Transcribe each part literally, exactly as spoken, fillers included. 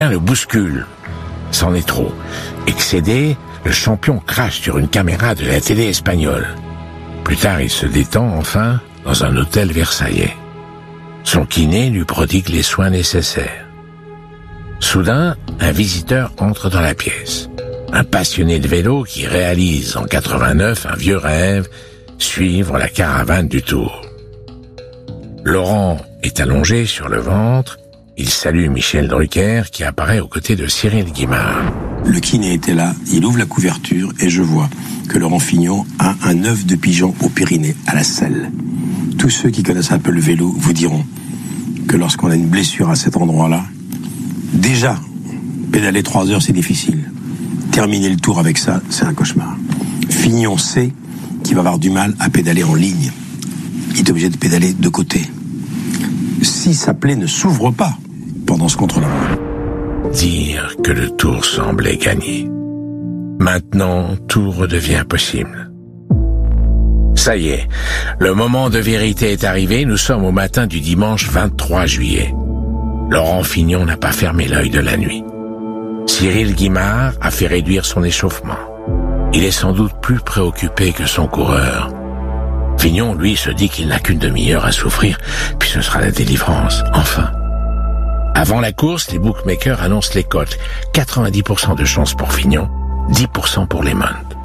le bouscule. C'en est trop. Excédé, le champion crache sur une caméra de la télé espagnole. Plus tard, il se détend enfin dans un hôtel versaillais. Son kiné lui prodigue les soins nécessaires. Soudain, un visiteur entre dans la pièce. Un passionné de vélo qui réalise en quatre-vingt-neuf un vieux rêve, suivre la caravane du Tour. Laurent est allongé sur le ventre. Il salue Michel Drucker qui apparaît aux côtés de Cyril Guimard. Le kiné était là, il ouvre la couverture et je vois que Laurent Fignon a un œuf de pigeon au périnée, à la selle. Tous ceux qui connaissent un peu le vélo vous diront que lorsqu'on a une blessure à cet endroit-là, déjà, pédaler trois heures c'est difficile. Terminer le tour avec ça, c'est un cauchemar. Fignon sait qu'il va avoir du mal à pédaler en ligne. Il est obligé de pédaler de côté. Si sa plaie ne s'ouvre pas pendant ce contre-la-montre. Dire que le Tour semblait gagné. Maintenant, tout redevient possible. Ça y est, le moment de vérité est arrivé, nous sommes au matin du dimanche vingt-trois juillet. Laurent Fignon n'a pas fermé l'œil de la nuit. Cyril Guimard a fait réduire son échauffement. Il est sans doute plus préoccupé que son coureur. Fignon, lui, se dit qu'il n'a qu'une demi-heure à souffrir, puis ce sera la délivrance, enfin. Avant la course, les bookmakers annoncent les cotes. quatre-vingt-dix pour cent de chance pour Fignon, dix pour cent pour Lemond.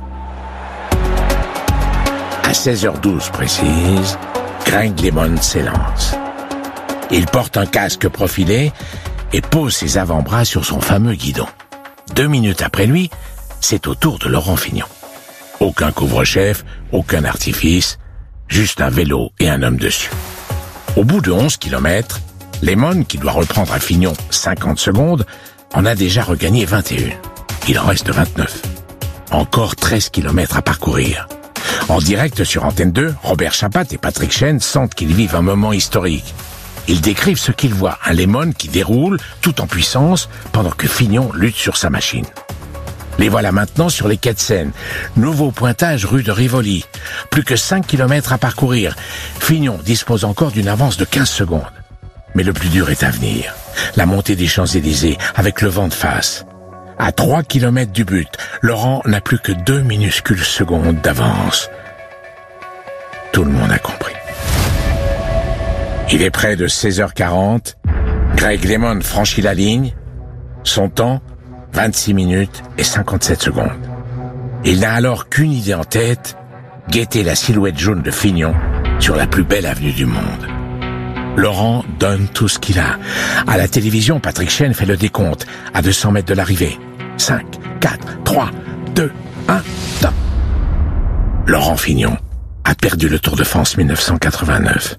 À seize heures douze précise, Greg Lemond s'élance. Il porte un casque profilé et pose ses avant-bras sur son fameux guidon. Deux minutes après lui, c'est au tour de Laurent Fignon. Aucun couvre-chef, aucun artifice, juste un vélo et un homme dessus. Au bout de onze kilomètres, Lemond, qui doit reprendre à Fignon cinquante secondes, en a déjà regagné vingt et un. Il en reste vingt-neuf. Encore treize kilomètres à parcourir. En direct sur Antenne deux, Robert Chapat et Patrick Chen sentent qu'ils vivent un moment historique. Ils décrivent ce qu'ils voient, un Lemond qui déroule, tout en puissance, pendant que Fignon lutte sur sa machine. Les voilà maintenant sur les quais de Seine. Nouveau pointage rue de Rivoli. Plus que cinq kilomètres à parcourir. Fignon dispose encore d'une avance de quinze secondes. Mais le plus dur est à venir. La montée des Champs-Élysées, avec le vent de face. À trois kilomètres du but, Laurent n'a plus que deux minuscules secondes d'avance. Tout le monde a compris. Il est près de seize heures quarante. Greg Lemond franchit la ligne. Son temps, vingt-six minutes et cinquante-sept secondes. Il n'a alors qu'une idée en tête, guetter la silhouette jaune de Fignon sur la plus belle avenue du monde. Laurent donne tout ce qu'il a. À la télévision, Patrick Chen fait le décompte à deux cents mètres de l'arrivée. cinq, quatre, trois, deux, un, top. Laurent Fignon a perdu le Tour de France mille neuf cent quatre-vingt-neuf.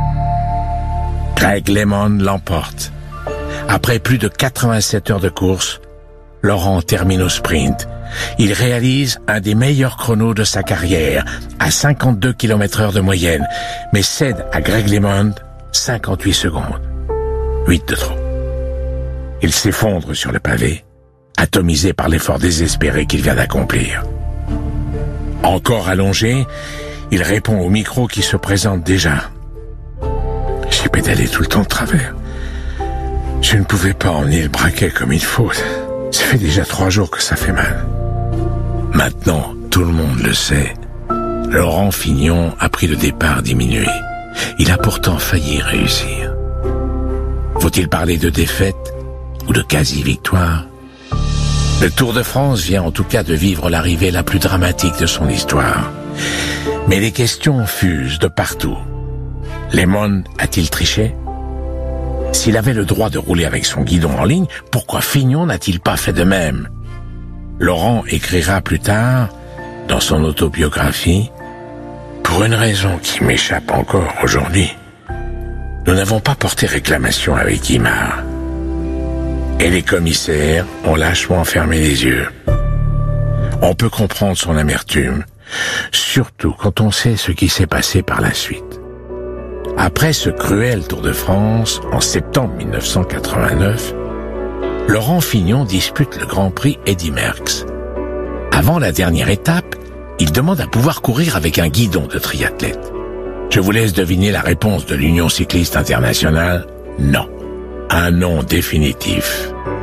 Greg Lemond l'emporte. Après plus de quatre-vingt-sept heures de course, Laurent termine au sprint. Il réalise un des meilleurs chronos de sa carrière, à cinquante-deux kilomètres heure de moyenne, mais cède à Greg Lemond cinquante-huit secondes. huit de trop. Il s'effondre sur le pavé, atomisé par l'effort désespéré qu'il vient d'accomplir. Encore allongé, il répond au micro qui se présente déjà. J'ai pédalé tout le temps de travers. Je ne pouvais pas emmener le braquet comme il faut. Ça fait déjà trois jours que ça fait mal. Maintenant, tout le monde le sait. Laurent Fignon a pris le départ diminué. Il a pourtant failli réussir. Faut-il parler de défaite ou de quasi-victoire? Le Tour de France vient en tout cas de vivre l'arrivée la plus dramatique de son histoire. Mais les questions fusent de partout. Lemond a-t-il triché? S'il avait le droit de rouler avec son guidon en ligne, pourquoi Fignon n'a-t-il pas fait de même? Laurent écrira plus tard, dans son autobiographie, « Pour une raison qui m'échappe encore aujourd'hui, nous n'avons pas porté réclamation avec Guimard. Et les commissaires ont lâchement fermé les yeux. On peut comprendre son amertume, surtout quand on sait ce qui s'est passé par la suite. Après ce cruel Tour de France, en septembre mille neuf cent quatre-vingt-neuf, Laurent Fignon dispute le Grand Prix Eddy Merckx. Avant la dernière étape, il demande à pouvoir courir avec un guidon de triathlète. Je vous laisse deviner la réponse de l'Union cycliste internationale, non. Un non définitif.